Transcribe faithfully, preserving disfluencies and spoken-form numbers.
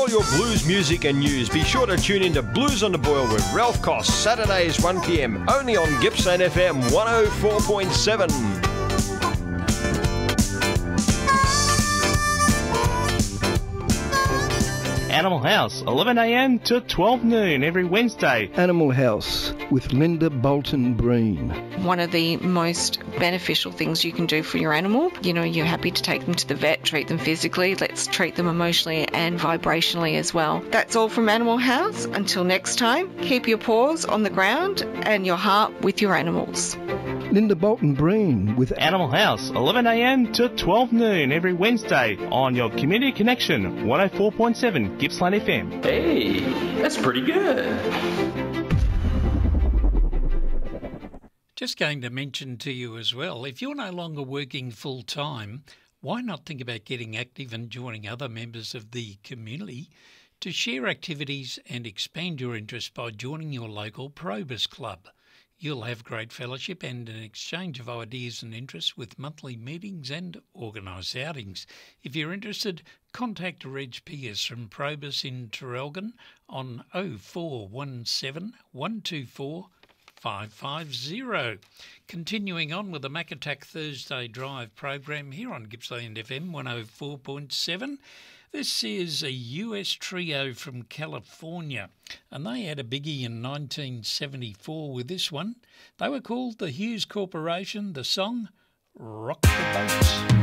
all your blues music and news, be sure to tune in to Blues on the Boil with Ralph Koss, Saturdays one p m, only on Gippsland F M one oh four point seven. Animal House, eleven a m to twelve noon every Wednesday. Animal House with Linda Bolton Breen. One of the most beneficial things you can do for your animal, you know, you're happy to take them to the vet, treat them physically, let's treat them emotionally and vibrationally as well. That's all from Animal House. Until next time, keep your paws on the ground and your heart with your animals. Linda Bolton Breen with Animal House, eleven a m to twelve noon every Wednesday on your Community Connection, one oh four point seven Gippsland F M. Hey, that's pretty good. Just going to mention to you as well, if you're no longer working full-time, why not think about getting active and joining other members of the community to share activities and expand your interest by joining your local Probus Club. You'll have great fellowship and an exchange of ideas and interests with monthly meetings and organised outings. If you're interested, contact Reg Pierce from Probus in Traralgon on oh four one seven, one two four, five five zero. Continuing on with the Mac Attack Thursday Drive program here on Gippsland F M one oh four point seven. This is a U S trio from California, and they had a biggie in nineteen seventy-four with this one. They were called the Hughes Corporation. The song, Rock the Boat.